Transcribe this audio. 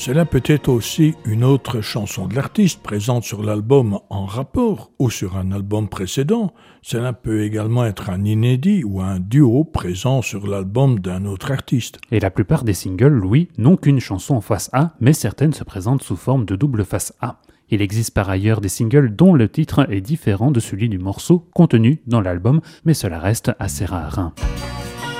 Cela peut être aussi une autre chanson de l'artiste présente sur l'album en rapport ou sur un album précédent. Cela peut également être un inédit ou un duo présent sur l'album d'un autre artiste. Et la plupart des singles, oui, n'ont qu'une chanson en face A, mais certaines se présentent sous forme de double face A. Il existe par ailleurs des singles dont le titre est différent de celui du morceau contenu dans l'album, mais cela reste assez rare.